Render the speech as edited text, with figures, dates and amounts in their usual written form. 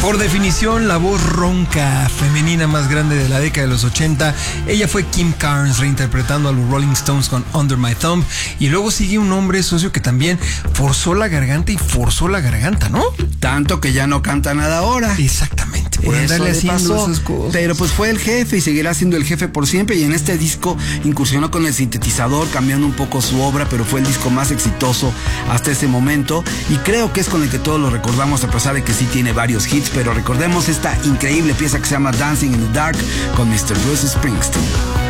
Por definición, la voz ronca femenina más grande de la década de los 80. Ella fue Kim Carnes, reinterpretando a los Rolling Stones con Under My Thumb. Y luego sigue un hombre, socio, que también forzó la garganta, ¿no? Tanto que ya no canta nada ahora. Exactamente, por andarle haciendo esas cosas. Pero pues fue el jefe y seguirá siendo el jefe por siempre. Y en este disco incursionó con el sintetizador, cambiando un poco su obra, pero fue el disco más exitoso hasta ese momento. Y creo que es con el que todos lo recordamos, a pesar de que sí tiene varios hits. Pero recordemos esta increíble pieza que se llama Dancing in the Dark con Mr. Bruce Springsteen.